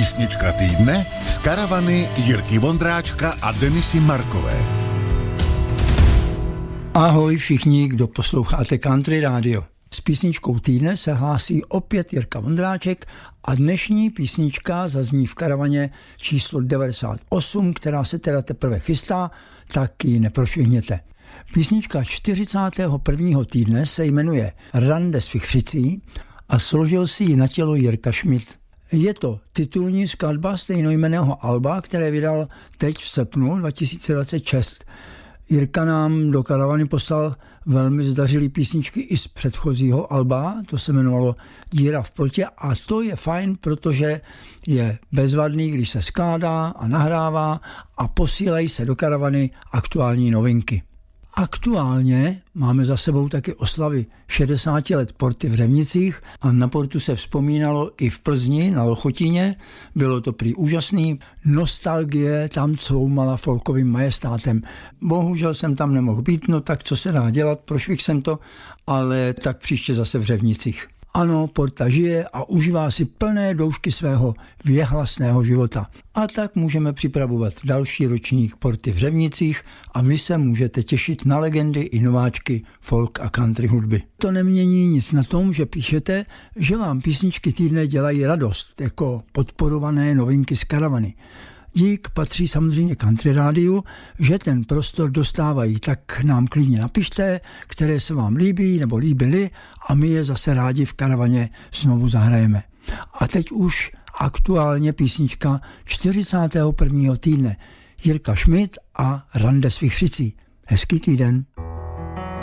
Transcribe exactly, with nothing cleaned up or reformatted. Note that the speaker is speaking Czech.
Písnička týdne z karavany Jirky Vondráčka a Denisy Markové. Ahoj všichni, kdo posloucháte Country Radio. S písničkou týdne se hlásí opět Jirka Vondráček a dnešní písnička zazní v karavaně číslo devadesát osm, která se teda teprve chystá, tak ji neprošvihněte. Písnička čtyřicátého prvního týdne se jmenuje Rande s Vichřicí a složil si ji na tělo Jirka Schmidt. Je to titulní skladba stejnojmenného alba, které vydal teď v srpnu dva tisíce dvacet šest. Jirka nám do karavany poslal velmi zdařilý písničky i z předchozího alba, to se jmenovalo Díra v plotě a to je fajn, protože je bezvadný, když se skládá a nahrává a posílají se do karavany aktuální novinky. Aktuálně máme za sebou taky oslavy šedesát let Porty v Řevnicích a na Portu se vzpomínalo i v Plzni na Lochotíně. Bylo to prý úžasný, nostalgie tam cloumala folkovým majestátem. Bohužel jsem tam nemohl být, no tak co se dá dělat, prošvih jsem to, ale tak příště zase v Řevnicích. Ano, Porta žije a užívá si plné doušky svého věhlasného života. A tak můžeme připravovat další ročník Porty v Řevnicích a vy se můžete těšit na legendy i nováčky folk a country hudby. To nemění nic na tom, že píšete, že vám písničky týdne dělají radost, jako podporované novinky z karavany. Dík patří samozřejmě Country Rádiu, že ten prostor dostávají, tak nám klidně napište, které se vám líbí nebo líbily a my je zase rádi v karavaně znovu zahrajeme. A teď už aktuálně písnička čtyřicátého prvního týdne Jirka Schmidt a Rande s Vichřicí. Hezký týden.